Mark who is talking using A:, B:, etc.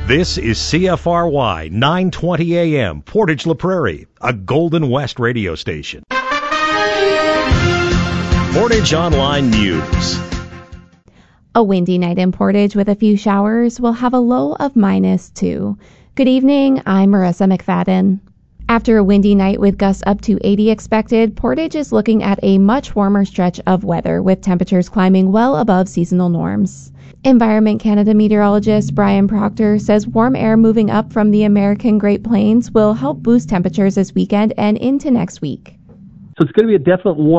A: This is CFRY 920 AM, Portage La Prairie, a Golden West radio station. Portage Online News.
B: A windy night in Portage with a few showers will have a low of -2. Good evening, I'm Marissa McFadden. After a windy night with gusts up to 80 expected, Portage is looking at a much warmer stretch of weather with temperatures climbing well above seasonal norms. Environment Canada meteorologist Brian Proctor says warm air moving up from the American Great Plains will help boost temperatures this weekend and into next week.
C: So it's going to be a definite warm